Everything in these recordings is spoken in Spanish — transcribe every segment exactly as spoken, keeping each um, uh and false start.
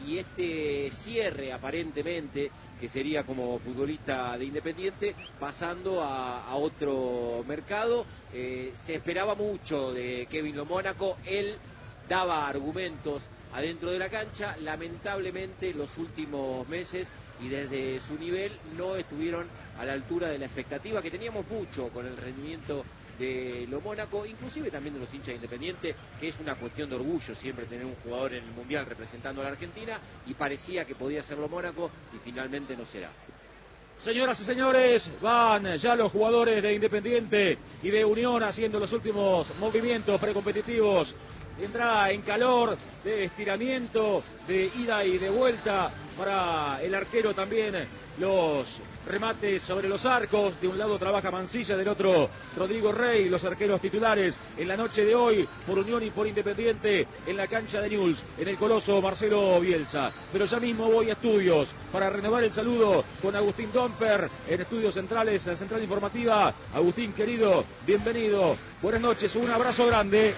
y este cierre aparentemente, que sería como futbolista de Independiente, pasando a, a otro mercado. Eh, se esperaba mucho de Kevin Lo Mónaco, él daba argumentos adentro de la cancha, lamentablemente los últimos meses y desde su nivel no estuvieron a la altura de la expectativa que teníamos mucho con el rendimiento de Lo Mónaco, inclusive también de los hinchas de Independiente, que es una cuestión de orgullo siempre tener un jugador en el Mundial representando a la Argentina, y parecía que podía ser Lo Mónaco y finalmente no será. Señoras y señores, van ya los jugadores de Independiente y de Unión haciendo los últimos movimientos precompetitivos. Entrada en calor, de estiramiento, de ida y de vuelta para el arquero también. Los remates sobre los arcos. De un lado trabaja Mancilla, del otro Rodrigo Rey, los arqueros titulares en la noche de hoy por Unión y por Independiente en la cancha de Newell's, en el Coloso Marcelo Bielsa. Pero ya mismo voy a estudios para renovar el saludo con Agustín Domper en Estudios Centrales, en Central Informativa. Agustín, querido, bienvenido. Buenas noches, un abrazo grande.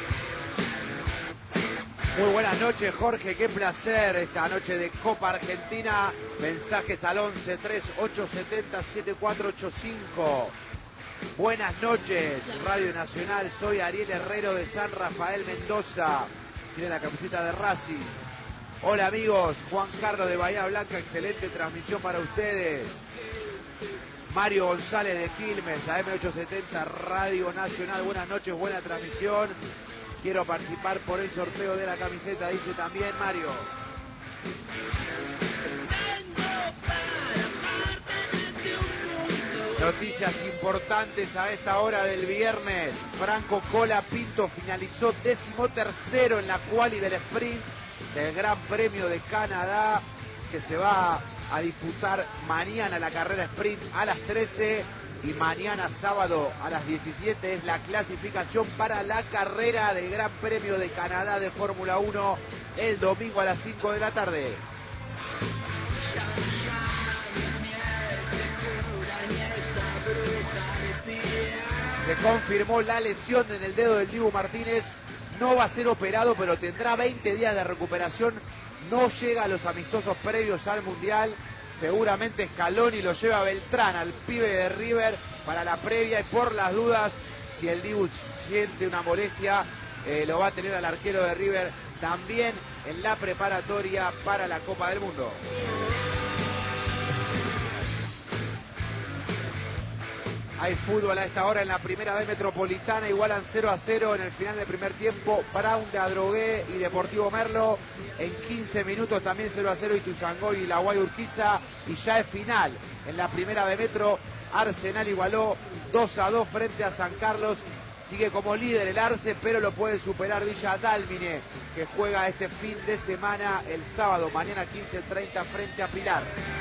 Muy buenas noches, Jorge, qué placer esta noche de Copa Argentina. Mensajes al once, tres ocho siete cero, siete cuatro ocho cinco. Buenas noches, Radio Nacional, soy Ariel Herrero de San Rafael, Mendoza. Tiene la camiseta de Racing. Hola amigos, Juan Carlos de Bahía Blanca, excelente transmisión para ustedes. Mario González de Quilmes, A M ochocientos setenta, Radio Nacional, buenas noches, buena transmisión. Quiero participar por el sorteo de la camiseta, dice también Mario. Noticias importantes a esta hora del viernes. Franco Cola Pinto finalizó decimotercero en la quali del sprint del Gran Premio de Canadá, que se va a disputar mañana la carrera sprint a las trece. Y mañana sábado a las diecisiete es la clasificación para la carrera del Gran Premio de Canadá de Fórmula uno el domingo a las cinco de la tarde. Se confirmó la lesión en el dedo del Dibu Martínez. No va a ser operado, pero tendrá veinte días de recuperación. No llega a los amistosos previos al Mundial. Seguramente Scaloni lo lleva a Beltrán, al pibe de River, para la previa, y por las dudas, si el Dibu siente una molestia, eh, lo va a tener al arquero de River también en la preparatoria para la Copa del Mundo. Hay fútbol a esta hora en la primera B Metropolitana, igualan cero a cero en el final del primer tiempo Brown de Adrogué y Deportivo Merlo. En quince minutos también cero a cero Ituzaingó y La Guay Urquiza, y ya es final en la primera B Metro. Arsenal igualó dos a dos frente a San Carlos. Sigue como líder el Arce, pero lo puede superar Villa Dálmine, que juega este fin de semana el sábado, mañana quince treinta frente a Pilar.